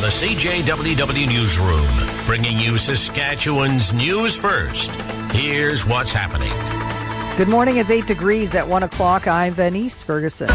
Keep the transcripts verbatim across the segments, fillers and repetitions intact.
the C J W W Newsroom, bringing you Saskatchewan's news first. Here's what's happening. Good morning. It's eight degrees at one o'clock. I'm Venice Ferguson.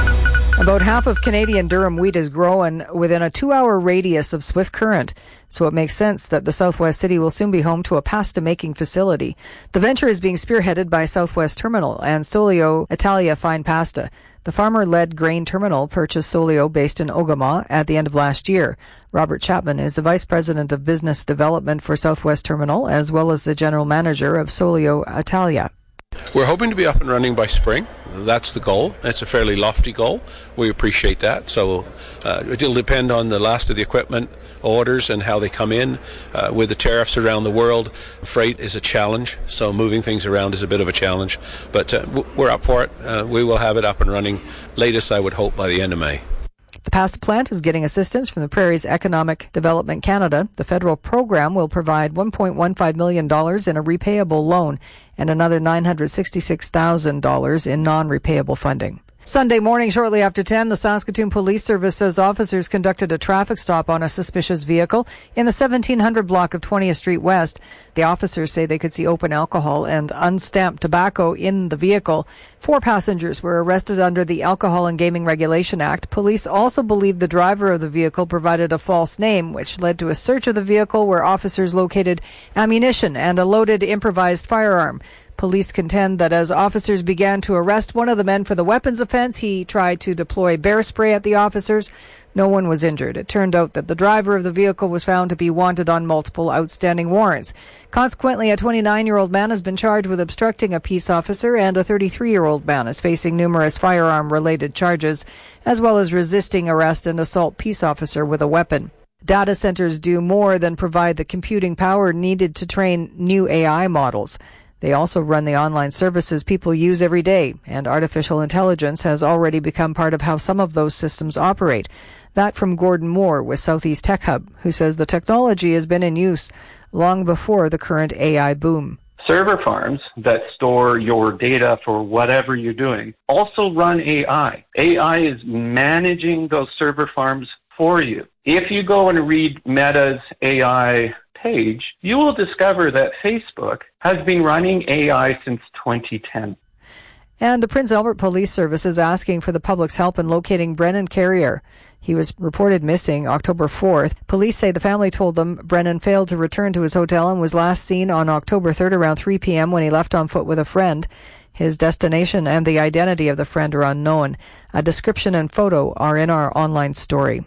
About half of Canadian durum wheat is grown within a two-hour radius of Swift Current, so it makes sense that the Southwest City will soon be home to a pasta-making facility. The venture is being spearheaded by Southwest Terminal and Solio Italia Fine Pasta. The farmer-led grain terminal purchased Solio, based in Ogama, at the end of last year. Robert Chapman is the Vice President of Business Development for Southwest Terminal, as well as the General Manager of Solio Italia. We're hoping to be up and running by spring. That's the goal. It's a fairly lofty goal. We appreciate that. So uh, it'll depend on the last of the equipment orders and how they come in. Uh, with the tariffs around the world, freight is a challenge. So moving things around is a bit of a challenge. But uh, we're up for it. Uh, we will have it up and running latest, I would hope, by the end of May. The pasta plant is getting assistance from the Prairies Economic Development Canada. The federal program will provide one point one five million dollars in a repayable loan and another nine hundred sixty-six thousand dollars in non-repayable funding. Sunday morning, shortly after ten, the Saskatoon Police Service says officers conducted a traffic stop on a suspicious vehicle in the seventeen hundred block of twentieth Street West. The officers say they could see open alcohol and unstamped tobacco in the vehicle. Four passengers were arrested under the Alcohol and Gaming Regulation Act. Police also believe the driver of the vehicle provided a false name, which led to a search of the vehicle where officers located ammunition and a loaded improvised firearm. Police contend that as officers began to arrest one of the men for the weapons offense, he tried to deploy bear spray at the officers. No one was injured. It turned out that the driver of the vehicle was found to be wanted on multiple outstanding warrants. Consequently, a twenty-nine-year-old man has been charged with obstructing a peace officer, and a thirty-three-year-old man is facing numerous firearm-related charges, as well as resisting arrest and assault peace officer with a weapon. Data centers do more than provide the computing power needed to train new A I models. They also run the online services people use every day, and artificial intelligence has already become part of how some of those systems operate. That from Gordon Moore with Southeast Tech Hub, who says the technology has been in use long before the current A I boom. Server farms that store your data for whatever you're doing also run A I. A I is managing those server farms for you. If you go and read Meta's A I page, you will discover that Facebook has been running A I since twenty ten. And the Prince Albert Police Service is asking for the public's help in locating Brennan Carrier. He was reported missing October fourth. Police say the family told them Brennan failed to return to his hotel and was last seen on October third around three p.m. when he left on foot with a friend. His destination and the identity of the friend are unknown. A description and photo are in our online story.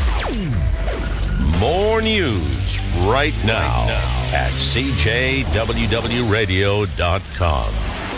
More news right now, right now. At C J W W radio dot com.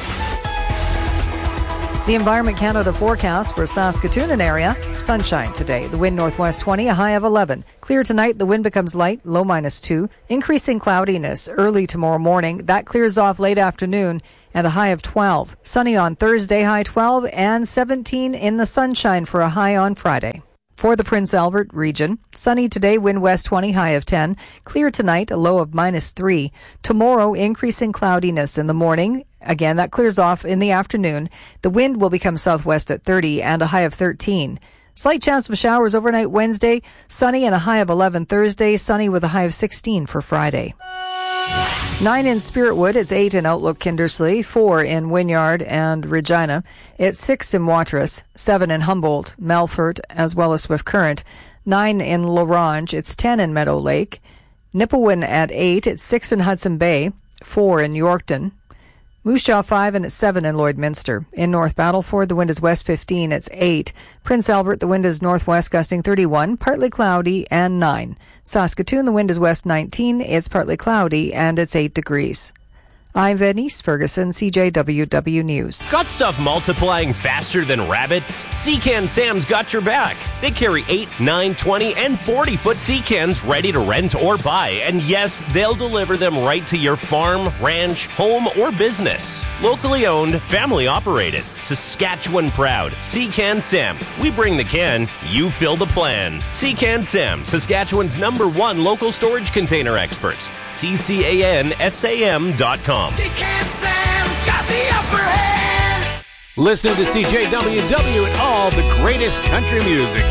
The Environment Canada forecast for Saskatoon and area. Sunshine today. The wind northwest twenty, a high of eleven. Clear tonight. The wind becomes light, low minus two. Increasing cloudiness early tomorrow morning. That clears off late afternoon and a high of twelve. Sunny on Thursday, high twelve, and seventeen in the sunshine for a high on Friday. For the Prince Albert region, sunny today, wind west twenty, high of ten. Clear tonight, a low of minus three. Tomorrow, increasing cloudiness in the morning. Again, that clears off in the afternoon. The wind will become southwest at thirty and a high of thirteen. Slight chance of showers overnight Wednesday. Sunny and a high of eleven Thursday. Sunny with a high of sixteen for Friday. Nine in Spiritwood, it's eight in Outlook Kindersley, four in Wynyard and Regina. It's six in Watrous, seven in Humboldt, Melfort, as well as Swift Current. Nine in Lorange, it's ten in Meadow Lake. Nipawin at eight, it's six in Hudson Bay, four in Yorkton. Moose Jaw five and it's seven in Lloydminster. In North Battleford, the wind is west fifteen, it's eight. Prince Albert, the wind is northwest gusting thirty-one, partly cloudy, and nine. Saskatoon, the wind is west nineteen, it's partly cloudy, and it's eight degrees. I'm Venice Ferguson, C J W W News. Got stuff multiplying faster than rabbits? Secan Sam's got your back. They carry eight, nine, twenty, and forty-foot Secans ready to rent or buy. And yes, they'll deliver them right to your farm, ranch, home, or business. Locally owned, family operated, Saskatchewan proud. Secan Sam. We bring the can, you fill the plan. Secan Sam, Saskatchewan's number one local storage container experts. C C A N S A M dot com. Secan Sam's got the upper hand. Listening to C J W W and all the greatest country music.